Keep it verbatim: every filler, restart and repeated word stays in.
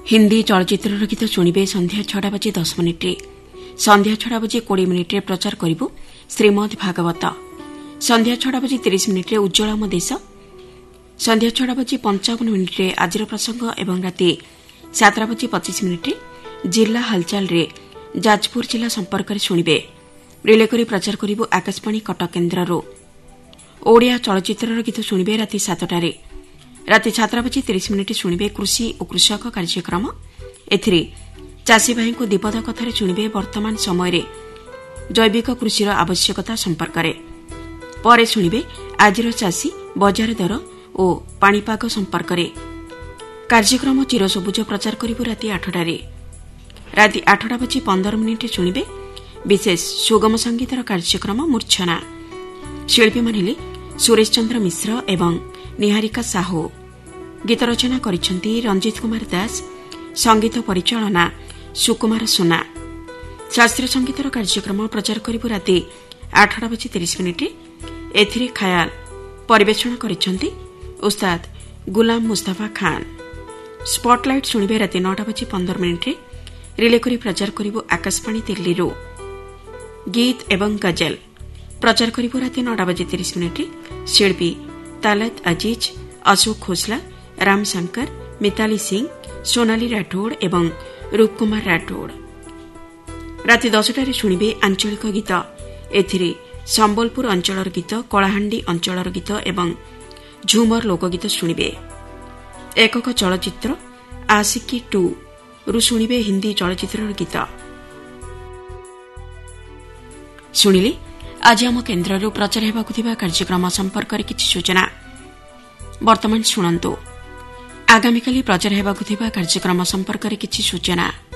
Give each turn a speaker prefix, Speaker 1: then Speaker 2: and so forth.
Speaker 1: हिंदी चलचित्र गीत शुणे संध्या छटा बजे दस मिनिट्रे संध्या छटा बजे कोड़े मिनिट्रे प्रचार करिबु श्रीमद भागवत। संध्या छटा बजे तीस मिनिट्रे उज्ज्वलम देश। संध्या छटा बजे पंचावन मिनिट्रे आजिर प्रसंग एवं राति सातटा बजे पच्चीस मिनिट्रे जिला हालचाल रे जाजपुर जिला संपर्क में शुणे रिले करी प्रचार करिबु आकाशवाणी कटक केन्द्ररो। ओडिया चलचित्र गीत शुणे राति सातटारे। राति सातटा बजे तीस मिनिट शुणे कृषि और कृषक कार्यक्रम। एथिरे चाषी भाई को दीपद कथार शुणे वर्तमान समय जैविक कृषिर आवश्यकता संपर्क में। पर शुणे आजिर चाषी बजार दर और पाणीपाग संपर्क में। कार्यक्रम चिरसबुज प्रचार करिबु राति आठटारे। राति आठटा बजे पंदर मिनिट शुणे विशेष सुगम संगीतर कार्यक्रम मूर्छना। शिल्पी मानिले सुरेश चंद्र मिश्र एवं निहारिका साहू। गीत रचना करिसेंती रंजित कुमार दास। संगीत परिचालना सुकुमार सोना। शास्त्रीय संगीतर कार्यक्रम प्रचार करिबु राति आठटा बजे तीस मिनिट। एथिरे खयाल परिवेषण करिसेंती उस्ताद गुलाम मुस्तफा खान। स्पॉटलाइट शुणे राति नौटा बजे पंदर मिनिट। रिले करी प्रचार करिबु आकाशवाणी दिल्ली। गीत एवं गजल प्रचार करिबु राति नौटा बजे तीस मिनिट। शिल्पी तालत अजीज, अशोक खोसला, रामशंकर, मिताली सिंह, सोनाली राठौड़ एवं रूपकुमार राठौड़। राति दसटारे शुणे आंचलिक गीत। एथिरे संबलपुर अंचलर गीत, कलाहांडी अंचलर गीत एवं झुमर लोकगीत शुणे। एकक चलचित्र आशिकी टू रु शुणे हिंदी चलचित्र गीत शुणिले। आज आम केन्द्र प्रचार हेबाकु थिबा कार्यक्रम संपर्क में किछि सूचना वर्तमान शुणंतु। आगामीकाली प्रचार हेबाकु थिबा कार्यक्रम संपर्क में किछि सूचना।